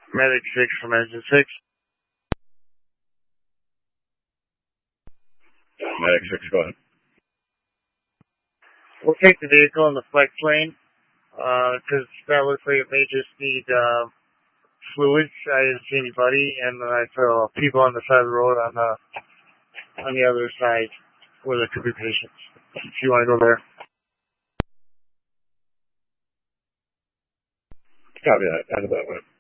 Medic 6 from Engine 6. Medic 6, go ahead. We'll take the vehicle in the flex lane, because that looks like it may just need, fluids. I didn't see anybody, and I saw people on the side of the road on the other side where there could be patients. If you want to go there. Copy that. Out of that way.